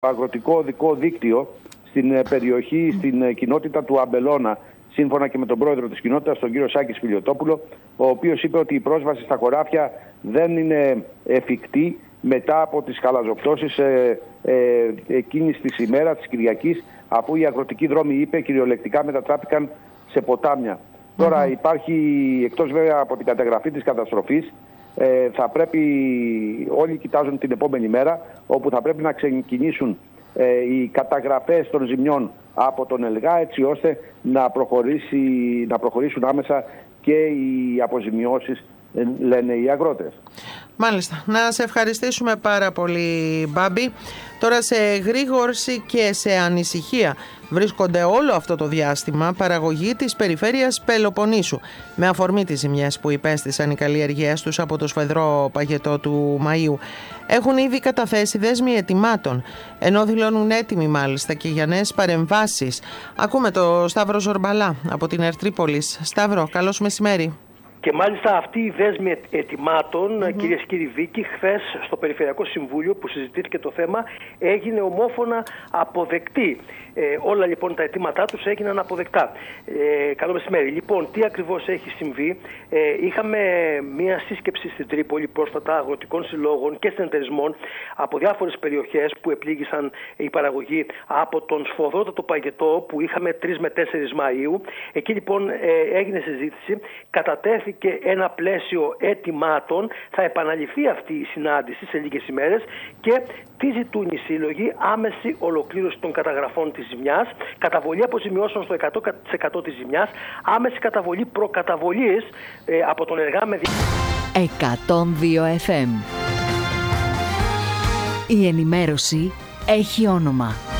αγροτικό οδικό δίκτυο στην περιοχή, στην κοινότητα του Αμπελώνα, σύμφωνα και με τον πρόεδρο της κοινότητας, τον κύριο Σάκη Φιλιοτόπουλο, ο οποίος είπε ότι η πρόσβαση στα χωράφια δεν είναι εφικτή μετά από τις χαλαζοπτώσεις εκείνης της ημέρας, της Κυριακής, αφού οι αγροτικοί δρόμοι, είπε, κυριολεκτικά μετατράπηκαν σε ποτάμια. Τώρα υπάρχει, εκτός βέβαια από την καταγραφή της καταστροφής, θα πρέπει, όλοι κοιτάζουν την επόμενη μέρα, όπου θα πρέπει να ξεκινήσουν οι καταγραφές των ζημιών από τον ΕΛΓΑ, έτσι ώστε να προχωρήσουν άμεσα και οι αποζημιώσεις, λένε οι αγρότες. Μάλιστα. Να σε ευχαριστήσουμε πάρα πολύ, Μπάμπη. Τώρα σε γρήγορση και σε ανησυχία βρίσκονται όλο αυτό το διάστημα παραγωγοί της περιφέρειας Πελοποννήσου, με αφορμή τις ζημιές που υπέστησαν οι καλλιεργίες τους από το σφεδρό παγετό του Μαΐου. Έχουν ήδη καταθέσει δέσμοι αιτημάτων, ενώ δηλώνουν έτοιμοι μάλιστα και για νέες παρεμβάσεις. Ακούμε το Σταύρο Ζορμπαλά από την Ερτρίπολης. Σταύρο, καλώς μεσημέρι. Και μάλιστα αυτή η δέσμη αιτημάτων, κυρίες και κύριοι Βίκη, χθες στο Περιφερειακό Συμβούλιο που συζητήθηκε το θέμα, έγινε ομόφωνα αποδεκτή. Όλα λοιπόν τα αιτήματά τους έγιναν αποδεκτά. Καλό μεσημέρι. Λοιπόν, τι ακριβώς έχει συμβεί? Είχαμε μία σύσκεψη στην Τρίπολη πρόσφατα αγροτικών συλλόγων και συνεταιρισμών από διάφορες περιοχές που επλήγησαν η παραγωγή από τον σφοδρότατο παγετό που είχαμε 3 με 4 Μαΐου. Εκεί λοιπόν έγινε συζήτηση, κατατέθηκε ένα πλαίσιο αιτημάτων, θα επαναληφθεί αυτή η συνάντηση σε λίγες ημέρες και τι ζητούν οι σύλλογοι? Άμεση ολοκλήρωση των καταγραφών της ζημιάς, καταβολή αποζημιώσεων στο 100% της ζημιάς, άμεση καταβολή προκαταβολής από τον ΕΛΓΑ με 102 FM. Η ενημέρωση έχει όνομα.